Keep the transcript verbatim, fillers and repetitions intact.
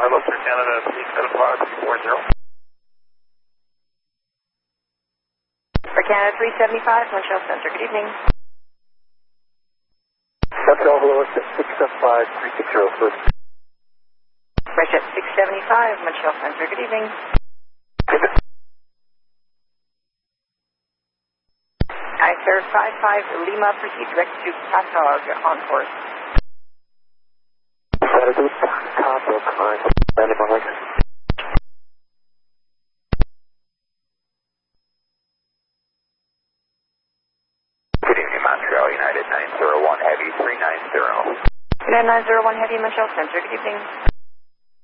hello, Sir Canada, three seven five three four zero. For Canada three seventy-five, Montreal Center, good evening. Montreal, hello, six seven five three six zero, first. French six seventy-five, Montreal Center, good evening. I sir, five five Lima, proceed direct to Patog on course. Saturday, Patog, nine, landing on Lincoln. Good evening, Montreal, United nine zero one Heavy, three nine zero. United nine zero one Heavy, Montreal Center, good evening.